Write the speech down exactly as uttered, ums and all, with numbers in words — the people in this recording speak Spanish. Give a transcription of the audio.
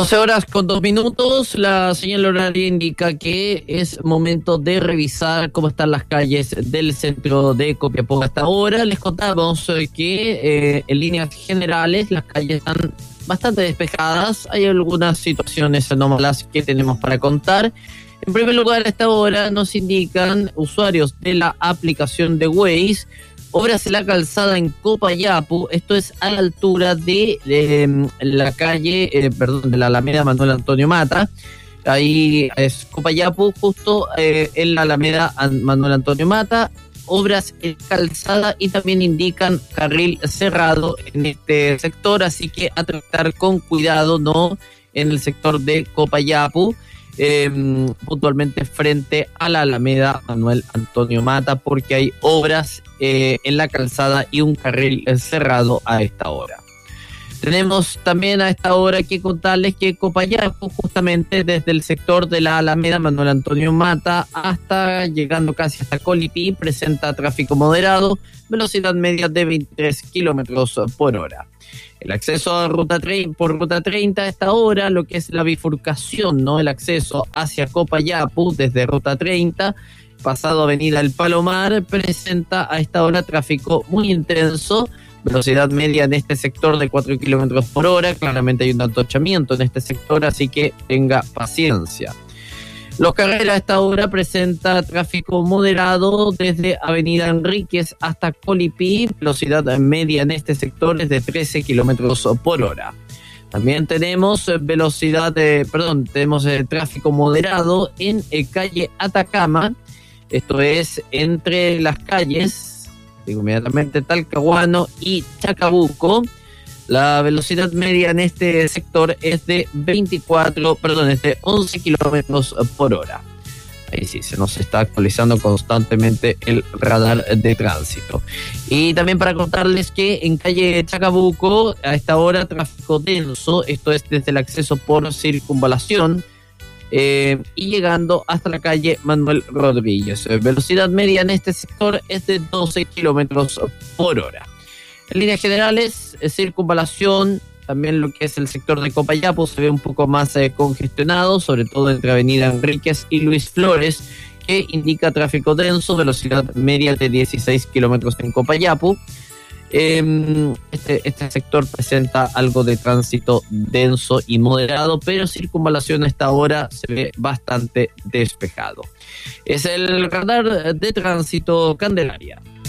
doce horas con dos minutos, la señal horaria indica que es momento de revisar cómo están las calles del centro de Copiapó hasta ahora. Les contamos que eh, en líneas generales las calles están bastante despejadas. Hay algunas situaciones anómalas que tenemos para contar. En primer lugar, a esta hora nos indican usuarios de la aplicación de Waze obras en la calzada en Copayapu, esto es a la altura de eh, la calle, eh, perdón, de la Alameda Manuel Antonio Mata. Ahí es Copayapu, justo eh, en la Alameda Manuel Antonio Mata. Obras en calzada y también indican carril cerrado en este sector, así que a tratar con cuidado, no en el sector de Copayapu. Eh, puntualmente frente a la Alameda Manuel Antonio Mata, porque hay obras eh, en la calzada y un carril cerrado a esta hora. Tenemos también a esta hora que contarles que Copayapu, justamente desde el sector de la Alameda Manuel Antonio Mata hasta llegando casi hasta Colipí, presenta tráfico moderado, velocidad media de veintitrés kilómetros por hora. El acceso a ruta treinta, por ruta treinta a esta hora, lo que es la bifurcación, ¿no? El acceso hacia Copayapu desde ruta treinta, pasado avenida El Palomar, presenta a esta hora tráfico muy intenso, velocidad media en este sector de cuatro kilómetros por hora. Claramente hay un atochamiento en este sector, así que tenga paciencia. Los Carreras a esta hora presenta tráfico moderado desde Avenida Enríquez hasta Colipí, velocidad media en este sector es de trece kilómetros por hora. También tenemos velocidad, de, perdón, tenemos eh, tráfico moderado en eh, calle Atacama, esto es entre las calles, digo inmediatamente Talcahuano y Chacabuco. La velocidad media en este sector es de veinticuatro, perdón, es de once kilómetros por hora. Ahí sí, se nos está actualizando constantemente el radar de tránsito. Y también para contarles que en calle Chacabuco, a esta hora, tráfico denso, esto es desde el acceso por circunvalación, eh, y llegando hasta la calle Manuel Rodríguez. Velocidad media en este sector es de doce kilómetros por hora. En líneas generales, circunvalación, también lo que es el sector de Copayapu se ve un poco más eh, congestionado, sobre todo entre Avenida Enríquez y Luis Flores, que indica tráfico denso, velocidad media de dieciséis kilómetros en Copayapu. Eh, este, este sector presenta algo de tránsito denso y moderado, pero circunvalación a esta hora se ve bastante despejado. Es el radar de tránsito Candelaria.